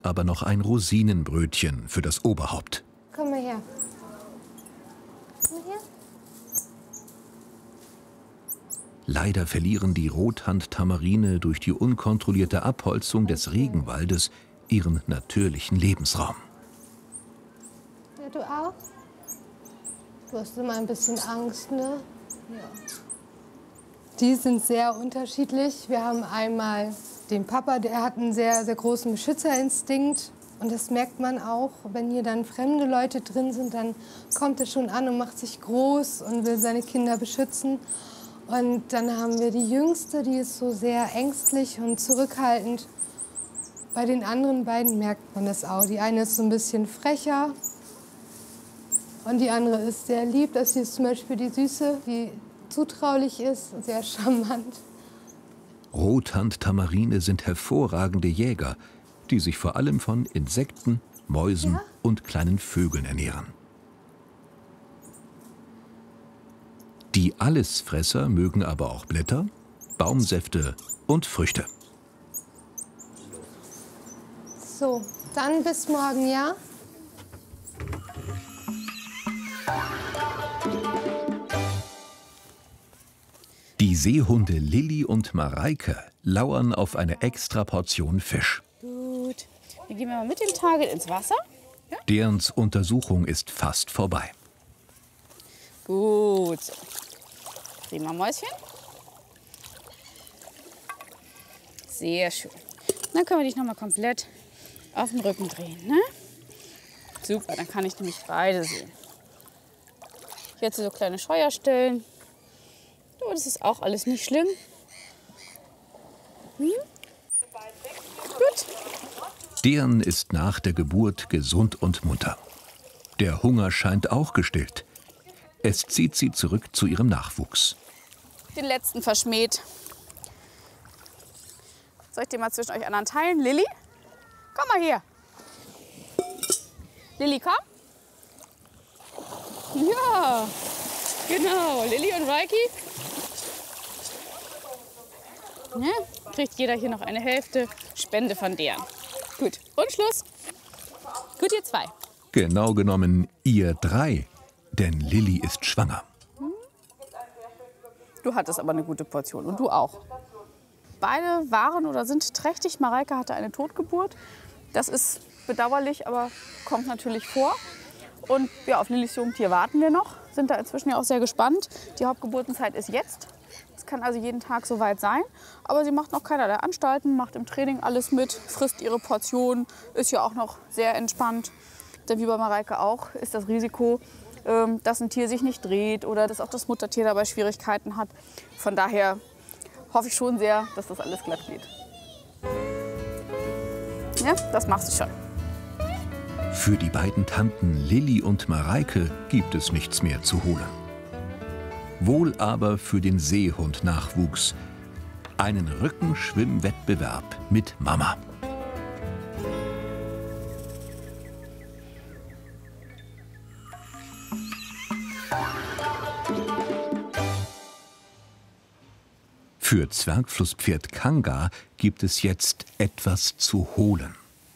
aber noch ein Rosinenbrötchen für das Oberhaupt. Komm mal her. Komm mal her. Leider verlieren die Rothand-Tamarine durch die unkontrollierte Abholzung des Regenwaldes ihren natürlichen Lebensraum. Ja, du auch? Du hast immer ein bisschen Angst, ne? Ja. Die sind sehr unterschiedlich. Wir haben einmal den Papa, der hat einen sehr, sehr großen Beschützerinstinkt. Und das merkt man auch, wenn hier dann fremde Leute drin sind, dann kommt er schon an und macht sich groß und will seine Kinder beschützen. Und dann haben wir die Jüngste, die ist so sehr ängstlich und zurückhaltend. Bei den anderen beiden merkt man das auch. Die eine ist so ein bisschen frecher und die andere ist sehr lieb. Das hier ist zum Beispiel die Süße, die zutraulich ist, sehr charmant. Rothand-Tamarine sind hervorragende Jäger, die sich vor allem von Insekten, Mäusen und kleinen Vögeln ernähren. Die Allesfresser mögen aber auch Blätter, Baumsäfte und Früchte. So, dann bis morgen, ja? Die Seehunde Lilli und Mareike lauern auf eine Extraportion Fisch. Gut, dann gehen wir mal mit dem Target ins Wasser. Ja? Derens Untersuchung ist fast vorbei. Gut. Prima, Mäuschen. Sehr schön. Dann können wir dich noch mal komplett auf den Rücken drehen. Ne? Super, dann kann ich nämlich beide sehen. Jetzt so kleine Scheuerstellen. Oh, das ist auch alles nicht schlimm. Gut. Deren ist nach der Geburt gesund und munter. Der Hunger scheint auch gestillt. Es zieht sie zurück zu ihrem Nachwuchs. Den letzten verschmäht. Soll ich den mal zwischen euch anderen teilen? Lilli? Komm mal her. Lilli, komm. Ja, genau. Lilli und Reiki. Ne? Kriegt jeder hier noch eine Hälfte Spende von deren. Gut, und Schluss. Gut, ihr zwei. Genau genommen ihr drei, denn Lilli ist schwanger. Du hattest aber eine gute Portion und du auch. Beide waren oder sind trächtig. Mareike hatte eine Totgeburt. Das ist bedauerlich, aber kommt natürlich vor. Und ja, auf Lillis Jungtier warten wir noch. Sind da inzwischen ja auch sehr gespannt. Die Hauptgeburtenzeit ist jetzt. Es kann also jeden Tag soweit sein. Aber sie macht noch keinerlei Anstalten, macht im Training alles mit, frisst ihre Portion, ist ja auch noch sehr entspannt. Denn wie bei Mareike auch ist das Risiko, dass ein Tier sich nicht dreht oder dass auch das Muttertier dabei Schwierigkeiten hat. Von daher hoffe ich schon sehr, dass das alles glatt geht. Ja, das machst du schon. Für die beiden Tanten Lilli und Mareike gibt es nichts mehr zu holen. Wohl aber für den Seehund-Nachwuchs. Einen Rückenschwimmwettbewerb mit Mama. Für Zwergflusspferd Kanga gibt es jetzt etwas zu holen.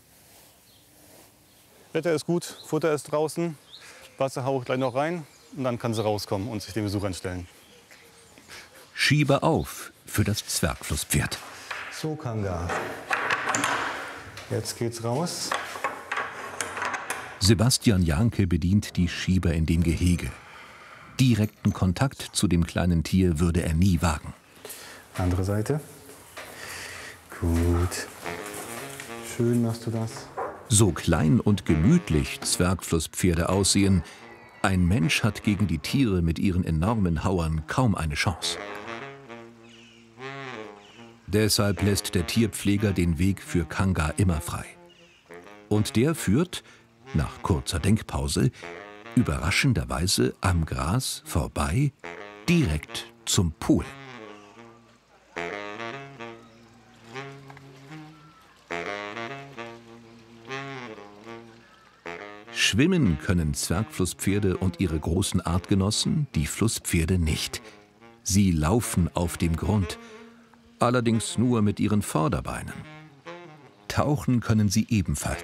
Wetter ist gut, Futter ist draußen, Wasser haue ich gleich noch rein und dann kann sie rauskommen und sich den Besuchern stellen. Schiebe auf für das Zwergflusspferd. So, Kanga. Jetzt geht's raus. Sebastian Janke bedient die Schieber in dem Gehege. Direkten Kontakt zu dem kleinen Tier würde er nie wagen. Andere Seite. Gut. Schön machst du das. So klein und gemütlich Zwergflusspferde aussehen, ein Mensch hat gegen die Tiere mit ihren enormen Hauern kaum eine Chance. Deshalb lässt der Tierpfleger den Weg für Kanga immer frei. Und der führt, nach kurzer Denkpause, überraschenderweise am Gras vorbei, direkt zum Pool. Schwimmen können Zwergflusspferde und ihre großen Artgenossen, die Flusspferde, nicht. Sie laufen auf dem Grund, allerdings nur mit ihren Vorderbeinen. tauchen können sie ebenfalls.